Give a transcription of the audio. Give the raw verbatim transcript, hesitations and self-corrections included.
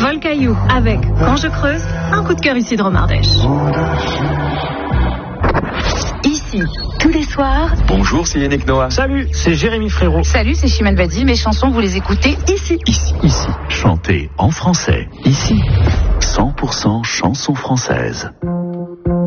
Paul Caillou avec Quand je creuse, un coup de cœur ici de Romardèche. Ici, tous les soirs. Bonjour, c'est Yannick Noah. Salut, c'est Jérémy Frérot. Salut, c'est Chimène Badi. Mes chansons, vous les écoutez ici. Ici, ici. Chantez en français. Ici, cent pour cent chansons françaises.